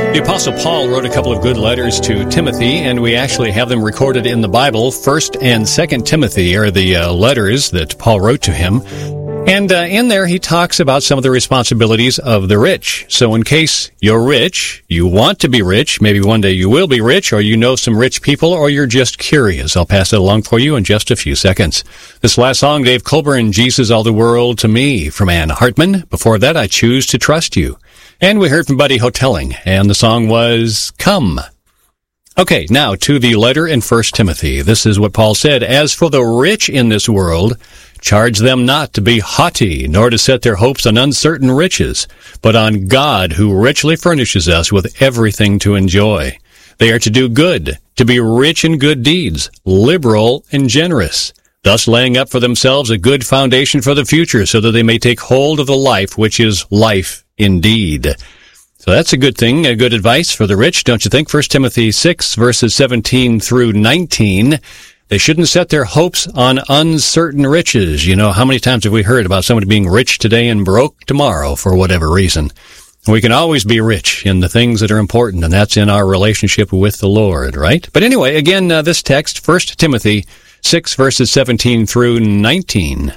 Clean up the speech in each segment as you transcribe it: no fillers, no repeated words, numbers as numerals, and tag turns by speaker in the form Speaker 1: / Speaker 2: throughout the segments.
Speaker 1: The Apostle Paul wrote a couple of good letters to Timothy, and we actually have them recorded in the Bible. 1st and 2nd Timothy are the letters that Paul wrote to him. And in there, he talks about some of the responsibilities of the rich. So in case you're rich, you want to be rich, maybe one day you will be rich, or you know some rich people, or you're just curious, I'll pass it along for you in just a few seconds. This last song, Dave Colburn, Jesus All the World to Me, from Ann Hartman. Before that, I Choose to Trust You. And we heard from Buddy Hotelling, and the song was Come. Okay, now to the letter in 1 Timothy. This is what Paul said, As for the rich in this world, charge them not to be haughty, nor to set their hopes on uncertain riches, but on God, who richly furnishes us with everything to enjoy. They are to do good, to be rich in good deeds, liberal and generous, thus laying up for themselves a good foundation for the future, so that they may take hold of the life which is life indeed. So that's a good thing, a good advice for the rich, don't you think? 1 Timothy 6, verses 17 through 19. They shouldn't set their hopes on uncertain riches. You know, how many times have we heard about somebody being rich today and broke tomorrow for whatever reason? We can always be rich in the things that are important, and that's in our relationship with the Lord, right? But anyway, again, this text, 1 Timothy 6, verses 17 through 19.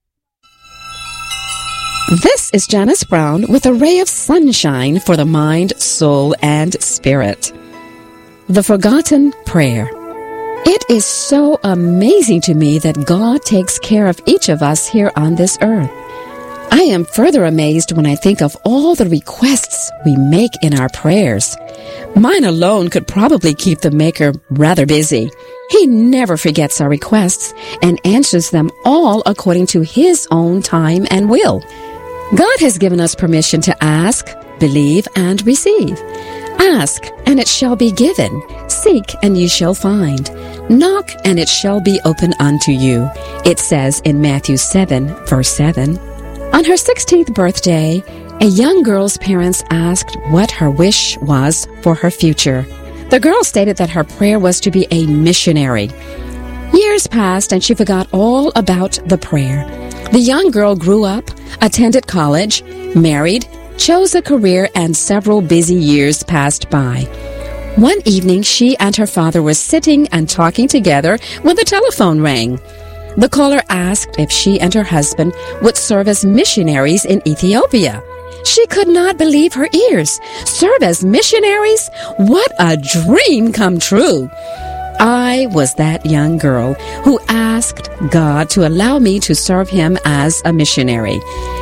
Speaker 2: This is Janice Brown with a ray of sunshine for the mind, soul, and spirit. The Forgotten Prayer. It is so amazing to me that God takes care of each of us here on this earth. I am further amazed when I think of all the requests we make in our prayers. Mine alone could probably keep the Maker rather busy. He never forgets our requests and answers them all according to His own time and will. God has given us permission to ask, believe, and receive. Ask, and it shall be given. Seek, and you shall find. Knock, and it shall be open unto you. It says in Matthew 7, verse 7. On her 16th birthday, a young girl's parents asked what her wish was for her future. The girl stated that her prayer was to be a missionary. Years passed, and she forgot all about the prayer. The young girl grew up, attended college, married, chose a career, and several busy years passed by. One evening, she and her father were sitting and talking together when the telephone rang. The caller asked if she and her husband would serve as missionaries in Ethiopia. She could not believe her ears. Serve as missionaries? What a dream come true! I was that young girl who asked God to allow me to serve Him as a missionary.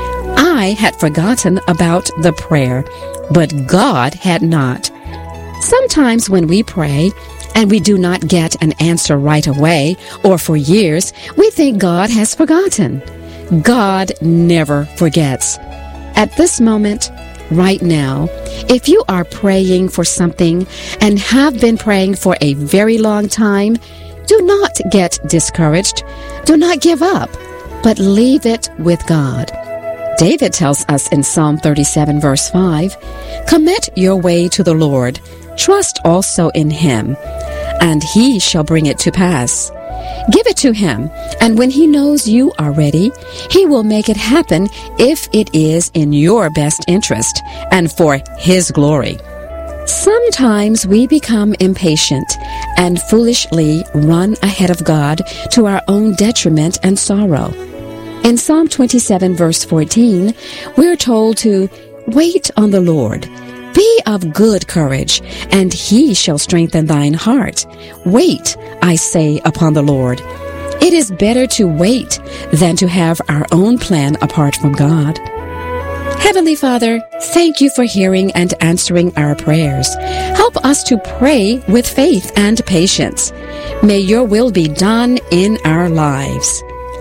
Speaker 2: I had forgotten about the prayer, but God had not. Sometimes when we pray and we do not get an answer right away or for years, we think God has forgotten. God never forgets. At this moment, right now, if you are praying for something and have been praying for a very long time, do not get discouraged. Do not give up, but leave it with God. David tells us in Psalm 37, verse 5, Commit your way to the Lord. Trust also in Him, and He shall bring it to pass. Give it to Him, and when He knows you are ready, He will make it happen if it is in your best interest and for His glory. Sometimes we become impatient and foolishly run ahead of God to our own detriment and sorrow. In Psalm 27, verse 14, we're told to wait on the Lord. Be of good courage, and He shall strengthen thine heart. Wait, I say, upon the Lord. It is better to wait than to have our own plan apart from God. Heavenly Father, thank You for hearing and answering our prayers. Help us to pray with faith and patience. May Your will be done in our lives.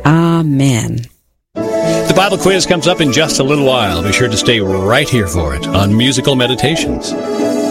Speaker 2: Amen.
Speaker 1: The Bible quiz comes up in just a little while. Be sure to stay right here for it on Musical Meditations.